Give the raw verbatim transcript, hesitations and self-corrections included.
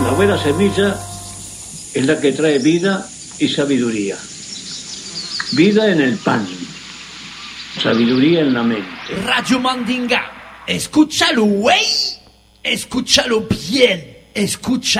La buena semilla es la que trae vida y sabiduría. Vida en el pan, sabiduría en la mente. Radio Mandinga, escúchalo, güey. Escúchalo bien. Escucha.